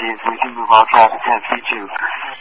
please, we can move our call to 10C2.